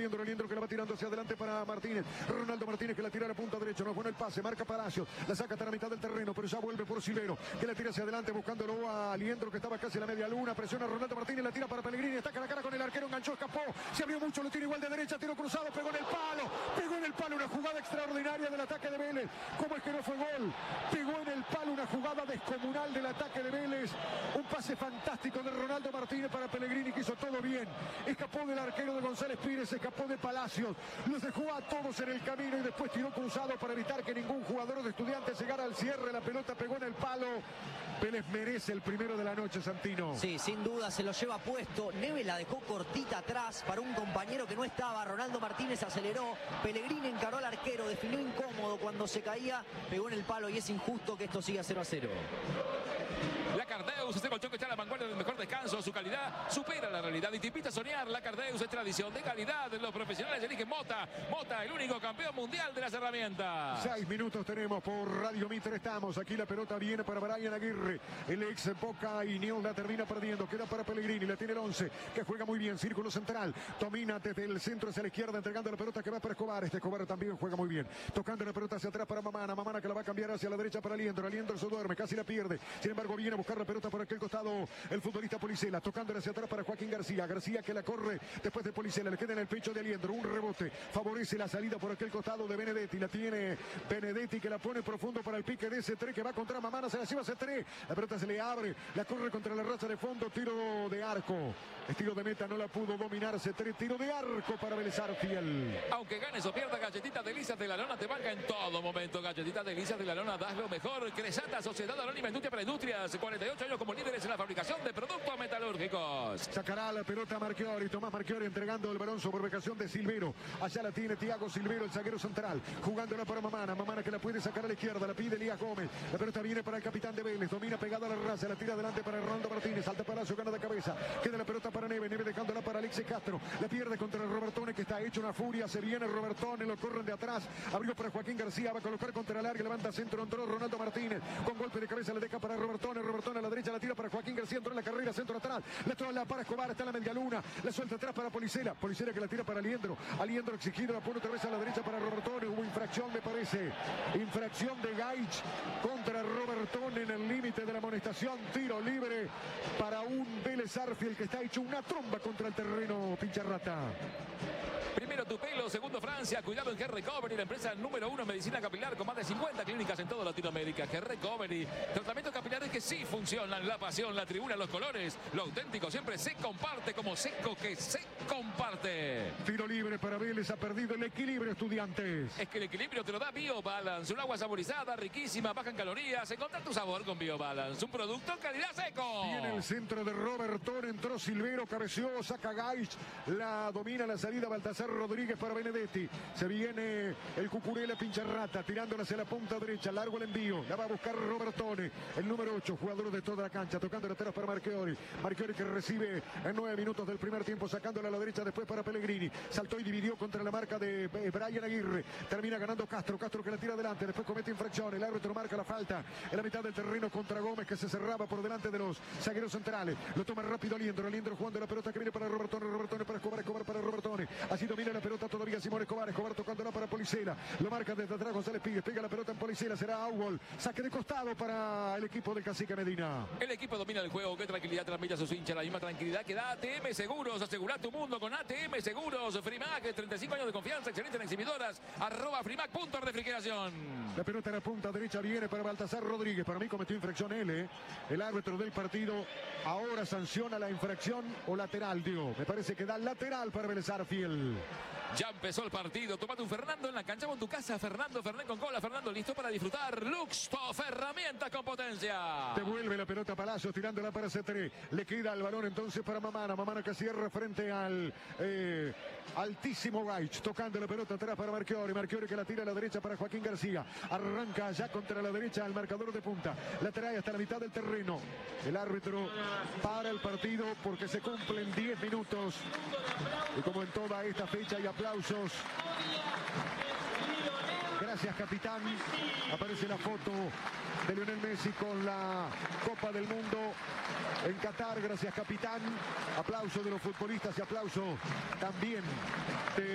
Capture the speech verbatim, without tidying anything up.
Aliendro, Aliendro que la va tirando hacia adelante para Martínez. Ronaldo Martínez que la tira a la punta derecha, no es bueno el pase, marca Palacios, la saca hasta la mitad del terreno, pero ya vuelve por Silvero, que la tira hacia adelante buscándolo a Aliendro que estaba casi a la media luna, presiona a Ronaldo Martínez, la tira para Pellegrini, está cara a cara con el arquero, enganchó, escapó, se abrió mucho, lo tira igual de derecha, tiro cruzado, pegó en el palo, pegó en el palo, una jugada extraordinaria del ataque de Vélez. ¿Cómo es que no fue gol? Pegó en el palo, una jugada descomunal del ataque de Vélez, un pase fantástico de Ronaldo Martínez para Pellegrini que hizo todo bien, escapó del arquero de González Pires, escapó de Palacios, los dejó a todos en el camino y después tiró cruzado para evitar que ningún jugador de Estudiantes llegara al cierre, la pelota pegó en el palo. Vélez merece el primero de la noche, Santino. Sí, sin duda se lo lleva puesto. Neve la dejó cortita atrás para un compañero que no estaba. Ronaldo Martínez aceleró. Pellegrini encaró al arquero, definió incómodo cuando se caía, pegó en el palo y es injusto que esto siga cero a cero. La Cardeus, este colchón que está a la vanguardia del mejor descanso, su calidad supera la realidad y te invita a soñar. La Cardeus es tradición de calidad, los profesionales eligen Mota. Mota, el único campeón mundial de las herramientas. Seis minutos tenemos por Radio Mitre, estamos. Aquí la pelota viene para Brian Aguirre, el ex Boca y Neon la termina perdiendo. Queda para Pellegrini, la tiene el once, que juega muy bien, círculo central. Domina desde el centro hacia la izquierda, entregando la pelota que va para Escobar. Este Escobar también juega muy bien. Tocando la pelota hacia atrás para Mamana. Mamana que la va a cambiar hacia la derecha para Aliendro. Aliendro se duerme, casi la pierde. Sin embargo, viene a buscar la pelota por aquel costado el futbolista Policela, tocándola hacia atrás para Joaquín García. García que la corre después de Policela, le queda en el pecho de Aliendro. Un rebote, favorece la salida por aquel costado de Benedetti. La tiene Benedetti que la pone profundo para el pique de Cetré que va contra Mamana, se la lleva Cetré. La pelota se le abre, la corre contra la raza de fondo, tiro de arco. Estilo de meta no la pudo dominar Cetré, tiro de arco para Vélez Arfiel. Aunque ganes o pierdas, Galletitas Delicias de la Lona te banca en todo momento. Galletitas Delicias de la Lona, das lo mejor. Cresata, Sociedad Anónima Industria para Industrias, cuarenta y ocho años como líderes en la fabricación de productos metalúrgicos. Sacará la pelota Marchiori, Tomás Marchiori entregando el balón sobre ubicación de Silvero. Allá la tiene Thiago Silvero, el zaguero central, jugándola para Mamana. Mamana que la puede sacar a la izquierda, la pide Elías Gómez. La pelota viene para el capitán de Vélez, domina pegada a la raza, la tira adelante para Ronaldo Martínez, salta Palacio, gana de cabeza. Queda la pelota para Neve, Neve dejándola para Alexis Castro. La pierde contra el Robertone que está hecho una furia, se viene Robertone, lo corren de atrás. Abrió para Joaquín García, va a colocar contra el área, levanta centro, entró Ronaldo Martínez. Con golpe de cabeza le deja para Robertone, Robertone a la derecha, la tira para Joaquín García, entró en la carrera, centro atrás. La trola para Escobar, está en la media luna. La suelta atrás para Policela. Policela que la tira para Aliendro. Aliendro exigido, la pone otra vez a la derecha para Robertone. Hubo infracción, me parece. Infracción de Gaich contra Robertone en el límite de la amonestación. Tiro libre para un Vélez Arfiel que está hecho una tromba contra el terreno, Pincharrata. Primero tu pelo, segundo Francia, cuidado en Hair Recovery, la empresa número uno en medicina capilar con más de cincuenta clínicas en toda Latinoamérica. Hair Recovery, tratamientos capilares que sí funcionan, la pasión, la tribuna, los colores, lo auténtico siempre se comparte como seco que se comparte. Tiro libre para Vélez, ha perdido el equilibrio, Estudiantes. Es que el equilibrio te lo da BioBalance, un agua saborizada, riquísima, baja en calorías, encontrar tu sabor con BioBalance, un producto calidad seco. Viene el centro de Robertone, entró Silvero, cabeció, saca Gaich, la domina la salida Baltasar Rodríguez para Benedetti. Se viene el Cucurella Pincharrata, tirándola hacia la punta derecha, largo el envío, la va a buscar Robertone, el número ocho, jugador de toda la cancha, tocando atrás para Marchiori. Marchiori que recibe en nueve minutos del primer tiempo, sacándola a la derecha después para Pellegrini. Saltó y dividió contra la marca de Brian Aguirre. Termina ganando Castro, Castro que la tira adelante, después comete infracción, el árbitro marca la falta en la mitad del terreno contra Gómez que se cerraba por delante de los zagueros centrales. Lo toma rápido Aliendro, Aliendro jugando la pelota que viene para Robertone, Robertone para Escobar, Escobar para Robertone. Así domina la pelota todavía Simón Escobar, Escobar tocándola para Policela. Lo marca desde atrás González Pigues, pega la pelota en Policela, será Augol. Saque de costado para el equipo del Cacique Medina. El equipo domina el juego, qué tranquilidad transmite a sus hinchas, la misma tranquilidad que da A T M Seguros. Asegura tu mundo con A T M Seguros. Frimac, treinta y cinco años de confianza, excelente en exhibidoras. Arroba Frimac, punto de refrigeración. La pelota en la punta derecha viene para Baltasar Rodríguez. Para mí cometió infracción él, ¿eh? El árbitro del partido ahora sanciona la infracción o lateral, digo. Me parece que da lateral para Vélez Arfiel. Ya empezó el partido. Tómate un Fernando en la cancha o en tu casa. Fernando, Fernet con cola. Fernando listo para disfrutar. Luxtof, herramientas con potencia. Devuelve la pelota a Palacio, tirándola para Cetré. Le queda el balón entonces para Mamana. Mamana que cierra frente al eh, altísimo Gaich. Tocando la pelota atrás para Marchiori. Marchiori que la tira a la derecha para Joaquín García. Arranca ya contra la derecha al marcador de punta. La trae hasta la mitad del terreno. El árbitro para el partido porque se cumplen diez minutos. Y como en toda esta fecha hay aplausos. Gracias, capitán. Aparece la foto de Lionel Messi con la Copa del Mundo en Qatar. Gracias, capitán. Aplauso de los futbolistas y aplauso también de